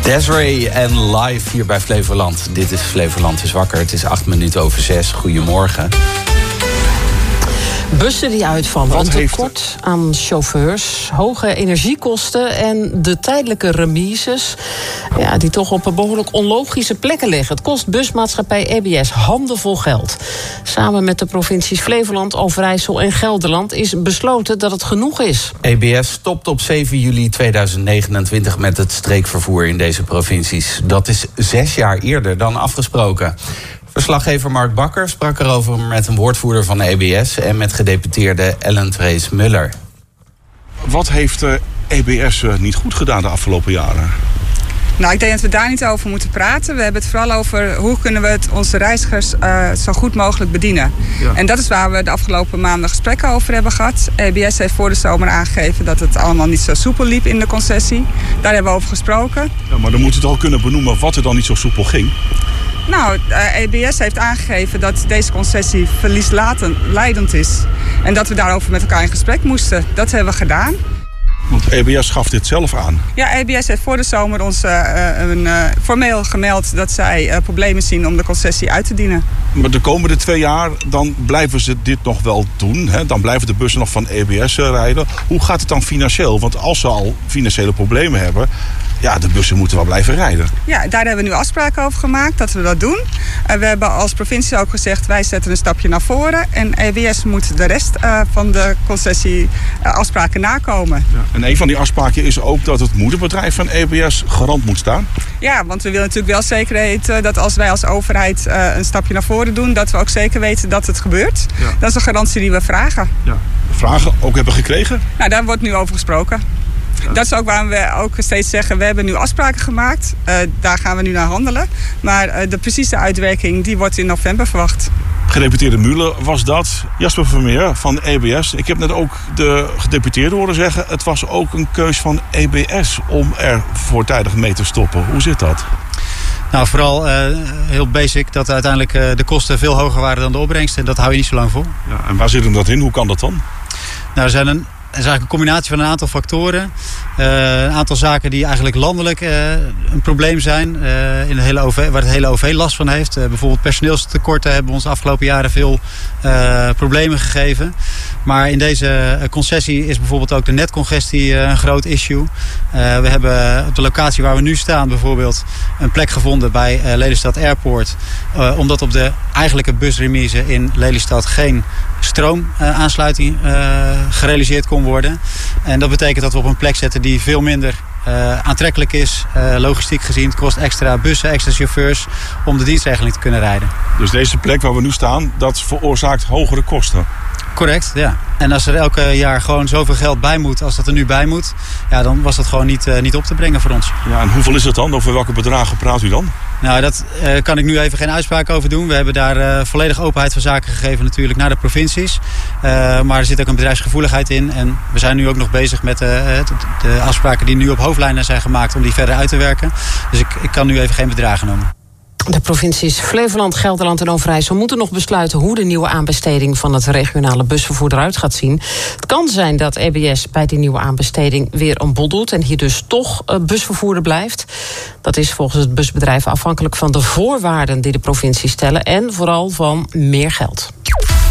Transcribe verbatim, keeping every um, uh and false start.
Desiree en live hier bij Flevoland. Dit is Flevoland is wakker. Het is acht minuten over zes. Goedemorgen. Bussen die uitvallen, een tekort aan chauffeurs, hoge energiekosten en de tijdelijke remises, ja, die toch op behoorlijk onlogische plekken liggen. Het kost busmaatschappij E B S handenvol geld. Samen met de provincies Flevoland, Overijssel en Gelderland is besloten dat het genoeg is. E B S stopt op zeven juli tweeduizend negenentwintig met het streekvervoer in deze provincies. Dat is zes jaar eerder dan afgesproken. Verslaggever Mark Bakker sprak erover met een woordvoerder van de E B S en met gedeputeerde Ellen Trace Muller. Wat heeft de E B S niet goed gedaan de afgelopen jaren? Nou, ik denk dat we daar niet over moeten praten. We hebben het vooral over hoe kunnen we het onze reizigers uh, zo goed mogelijk bedienen. Ja. En dat is waar we de afgelopen maanden gesprekken over hebben gehad. E B S heeft voor de zomer aangegeven dat het allemaal niet zo soepel liep in de concessie. Daar hebben we over gesproken. Ja, maar dan moet je toch kunnen benoemen wat er dan niet zo soepel ging? Nou, E B S heeft aangegeven dat deze concessie verliesleidend is. En dat we daarover met elkaar in gesprek moesten. Dat hebben we gedaan. Want E B S gaf dit zelf aan. Ja, E B S heeft voor de zomer ons uh, een, uh, formeel gemeld dat zij uh, problemen zien om de concessie uit te dienen. Maar de komende twee jaar, dan blijven ze dit nog wel doen. Hè? Dan blijven de bussen nog van E B S uh, rijden. Hoe gaat het dan financieel? Want als ze al financiële problemen hebben, ja, de bussen moeten wel blijven rijden. Ja, daar hebben we nu afspraken over gemaakt dat we dat doen. Uh, we hebben als provincie ook gezegd, wij zetten een stapje naar voren. En E B S moet de rest uh, van de concessie uh, afspraken nakomen. Ja, en een van die afspraken is ook dat het moederbedrijf van E B S garant moet staan. Ja, want we willen natuurlijk wel zeker weten dat als wij als overheid uh, een stapje naar voren doen, dat we ook zeker weten dat het gebeurt. Ja. Dat is een garantie die we vragen. Ja. Vragen ook hebben gekregen? Nou, daar wordt nu over gesproken. Ja. Dat is ook waarom we ook steeds zeggen, we hebben nu afspraken gemaakt. Uh, daar gaan we nu naar handelen. Maar uh, de precieze uitwerking die wordt in november verwacht. Gedeputeerde Muller was dat. Jasper Vermeer van E B S. Ik heb net ook de gedeputeerde horen zeggen, het was ook een keus van E B S om er voortijdig mee te stoppen. Hoe zit dat? Nou, vooral uh, heel basic dat uiteindelijk uh, de kosten veel hoger waren dan de opbrengst. En dat hou je niet zo lang vol. Ja, en waar zit hem dat in? Hoe kan dat dan? Nou, er zijn een... Het is eigenlijk een combinatie van een aantal factoren. Uh, een aantal zaken die eigenlijk landelijk uh, een probleem zijn. Uh, in de hele O V, waar het hele O V last van heeft. Uh, bijvoorbeeld personeelstekorten hebben ons de afgelopen jaren veel uh, problemen gegeven. Maar in deze concessie is bijvoorbeeld ook de netcongestie uh, een groot issue. Uh, we hebben op de locatie waar we nu staan bijvoorbeeld een plek gevonden bij uh, Lelystad Airport. Uh, omdat op de eigenlijke busremise in Lelystad geen stroomaansluiting uh, gerealiseerd kon worden. En dat betekent dat we op een plek zetten die veel minder uh, aantrekkelijk is. Uh, logistiek gezien, het kost extra bussen, extra chauffeurs om de dienstregeling te kunnen rijden. Dus deze plek waar we nu staan, dat veroorzaakt hogere kosten? Correct, ja. En als er elke jaar gewoon zoveel geld bij moet als dat er nu bij moet, ja, dan was dat gewoon niet, uh, niet op te brengen voor ons. Ja, en hoeveel is het dan? Over welke bedragen praat u dan? Nou, daar uh, kan ik nu even geen uitspraak over doen. We hebben daar uh, volledig openheid van zaken gegeven natuurlijk naar de provincies. Uh, maar er zit ook een bedrijfsgevoeligheid in. En we zijn nu ook nog bezig met uh, de afspraken die nu op hoofdlijnen zijn gemaakt om die verder uit te werken. Dus ik, ik kan nu even geen bedragen noemen. De provincies Flevoland, Gelderland en Overijssel moeten nog besluiten hoe de nieuwe aanbesteding van het regionale busvervoer eruit gaat zien. Het kan zijn dat E B S bij die nieuwe aanbesteding weer een bod doet en hier dus toch busvervoerder blijft. Dat is volgens het busbedrijf afhankelijk van de voorwaarden die de provincies stellen en vooral van meer geld.